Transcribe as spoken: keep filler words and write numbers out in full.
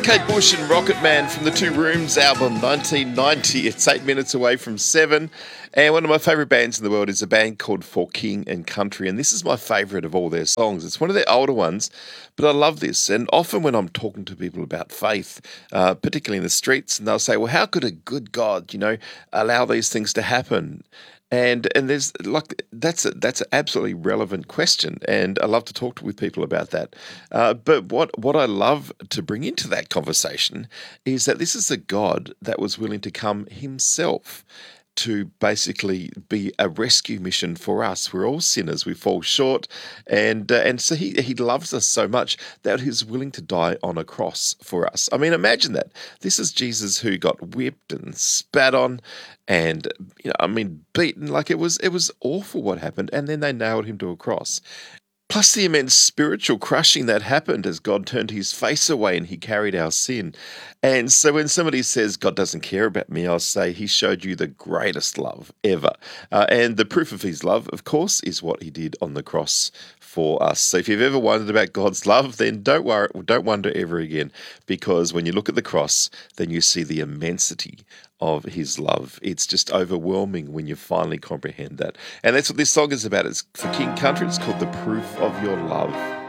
Kate Bush and Rocket Man from the Two Rooms album, nineteen ninety. It's eight minutes away from seven. And one of my favourite bands in the world is a band called For King and Country. And this is my favourite of all their songs. It's one of their older ones, but I love this. And often when I'm talking to people about faith, uh, particularly in the streets, and they'll say, well, how could a good God, you know, allow these things to happen? And and there's like that's a, that's an absolutely relevant question, and I love to talk with people about that. Uh, but what what I love to bring into that conversation is that this is a God that was willing to come Himself to basically be a rescue mission for us. We're all sinners; we fall short, and uh, and so he he loves us so much that He's willing to die on a cross for us. I mean, imagine that. This is Jesus who got whipped and spat on, and you know, I mean, beaten. Like it was it was awful what happened, and then they nailed Him to a cross. Plus the immense spiritual crushing that happened as God turned His face away and He carried our sin. And so when somebody says, God doesn't care about me, I'll say He showed you the greatest love ever. Uh, and the proof of His love, of course, is what He did on the cross for us. So if you've ever wondered about God's love, then don't worry, don't wonder ever again, because when you look at the cross, then you see the immensity of His love. It's just overwhelming when you finally comprehend that. And that's what this song is about. It's for King Country. It's called The Proof of Your Love.